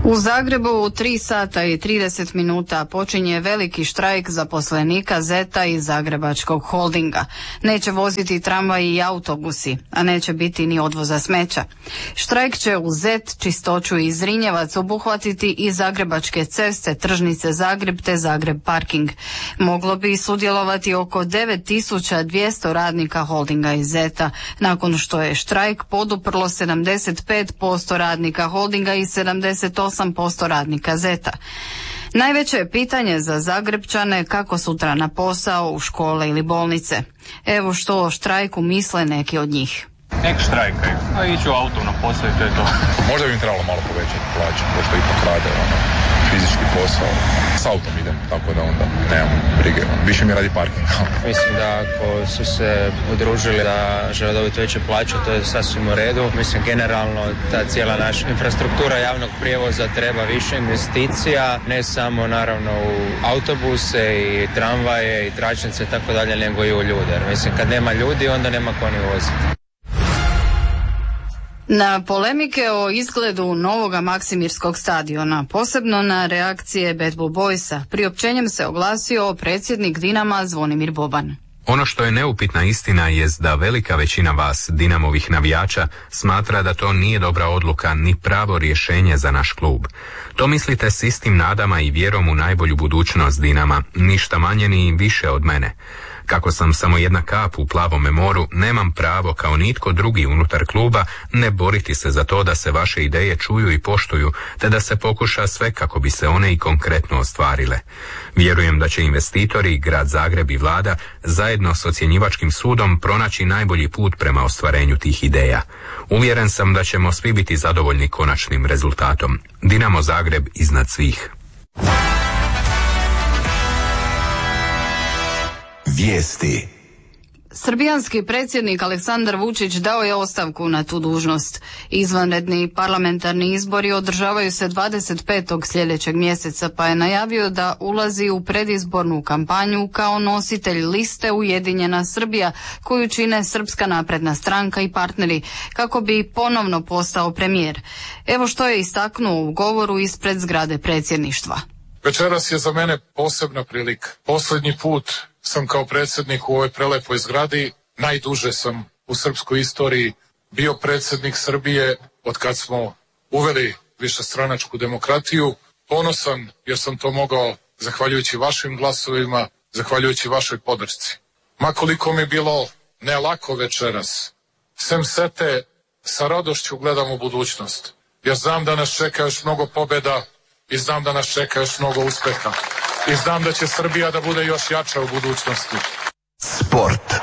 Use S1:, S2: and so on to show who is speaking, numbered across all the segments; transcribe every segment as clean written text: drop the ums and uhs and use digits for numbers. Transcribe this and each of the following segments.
S1: U Zagrebu u 3 sata i 30 minuta počinje veliki štrajk zaposlenika ZET-a i Zagrebačkog holdinga. Neće voziti tramvaji i autobusi, a neće biti ni odvoza smeća. Štrajk će u ZET, Čistoću i Zrinjevac obuhvatiti i Zagrebačke ceste, Tržnice Zagreb te Zagreb parking. Moglo bi sudjelovati oko 9200 radnika holdinga i ZET-a, nakon što je štrajk poduprlo 75% radnika holdinga i 78% radnika ZET-a. Najveće je pitanje za Zagrebčane kako sutra na posao, u škole ili bolnice. Evo što o štrajku misle neki od njih.
S2: Nek štrajkaju, a ići u auto na posao i to je to.
S3: Možda bi im trebalo malo povećati plaću, pošto ipak rade fizički posao. S autom idem, tako da onda nemam brige. Više mi radi parking.
S4: Mislim da ako su se udružili da žele dobiti veće plaće, to je sasvim u redu. Mislim generalno ta cijela naša infrastruktura javnog prijevoza treba više investicija, ne samo naravno u autobuse i tramvaje i tračnice tako dalje, nego i u ljude. Mislim kad nema ljudi onda nema ko ni voziti.
S1: Na polemike o izgledu novoga Maksimirskog stadiona, posebno na reakcije Bad Blue Boysa, priopćenjem se oglasio predsjednik Dinama Zvonimir Boban.
S5: Ono što je neupitna istina jest da velika većina vas, Dinamovih navijača, smatra da to nije dobra odluka ni pravo rješenje za naš klub. To mislite s istim nadama i vjerom u najbolju budućnost Dinama, ništa manje ni više od mene. Kako sam samo jedna kap u plavome moru, nemam pravo kao nitko drugi unutar kluba ne boriti se za to da se vaše ideje čuju i poštuju, te da se pokuša sve kako bi se one i konkretno ostvarile. Vjerujem da će investitori, grad Zagreb i vlada zajedno s ocjenjivačkim sudom pronaći najbolji put prema ostvarenju tih ideja. Uvjeren sam da ćemo svi biti zadovoljni konačnim rezultatom. Dinamo Zagreb iznad svih.
S6: Vijesti.
S1: Srbijanski predsjednik Aleksandar Vučić dao je ostavku na tu dužnost. Izvanredni parlamentarni izbori održavaju se 25. sljedećeg mjeseca, pa je najavio da ulazi u predizbornu kampanju kao nositelj liste Ujedinjena Srbija, koju čine Srpska napredna stranka i partneri, kako bi ponovno postao premijer. Evo što je istaknuo u govoru ispred zgrade predsjedništva.
S7: Večeras je za mene posebna prilika. Posljednji put sam kao predsjednik u ovoj prelepoj zgradi, najduže sam u srpskoj istoriji bio predsjednik Srbije od kad smo uveli višestranačku demokratiju. Ponosan jer sam to mogao zahvaljujući vašim glasovima, zahvaljujući vašoj podršci. Ma koliko mi bilo ne lako večeras, sem sete sa radošću gledam u budućnost, jer znam da nas čeka još mnogo pobjeda i znam da nas čeka još mnogo uspjeha. I znam da će Srbija da bude još jača u budućnosti.
S6: Sport.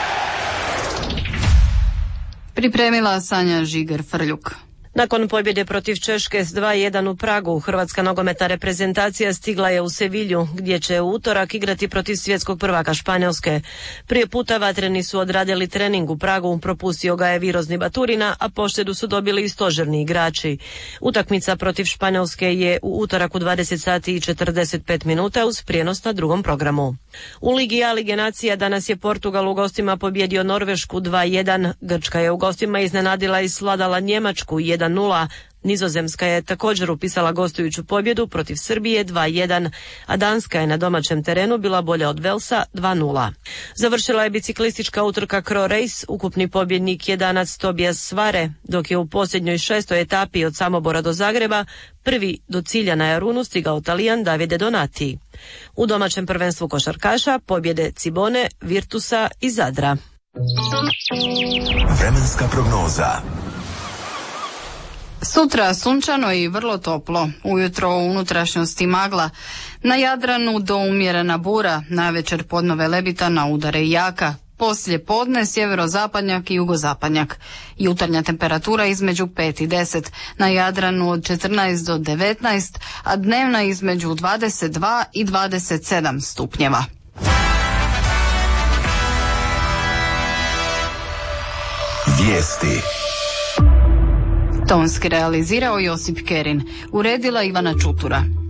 S1: Pripremila Sanja Žiger-Frljuk.
S8: Nakon pobjede protiv Češke s 2:1 u Pragu, hrvatska nogometna reprezentacija stigla je u Sevilju, gdje će u utorak igrati protiv svjetskog prvaka Španjolske. Prije puta vatreni su odradili trening u Pragu, propustio ga je Virozni Baturina, a poštedu su dobili i stožerni igrači. Utakmica protiv Španjolske je u utorak u 20 sati i 45 minuta uz prijenos na drugom programu. U Ligi A Lige nacija danas je Portugal u gostima pobjedio Norvešku 2:1, Grčka je u gostima iznenadila i svladala Njemačku 1:0, Nizozemska je također upisala gostujuću pobjedu protiv Srbije 2:1, a Danska je na domaćem terenu bila bolja od Velsa 2:0. Završila je biciklistička utrka Kro Race, ukupni pobjednik je Danac Tobias Svare, dok je u posljednjoj 6. etapi od Samobora do Zagreba prvi do cilja na Jarunu stigao Talijan Davide Donati. U domaćem prvenstvu košarkaša pobjede Cibone, Virtusa i Zadra.
S6: Vremenska prognoza.
S1: Sutra sunčano i vrlo toplo, ujutro u unutrašnjosti magla, na Jadranu do umjerena bura, navečer podnove lebitana, udare i jaka, poslije podne sjeverozapadnjak i jugozapadnjak. Jutarnja temperatura između 5 i 10, na Jadranu od 14 do 19, a dnevna između 22 i 27 stupnjeva.
S6: Vijesti.
S1: Tonski realizirao Josip Kerin, uredila Ivana Čutura.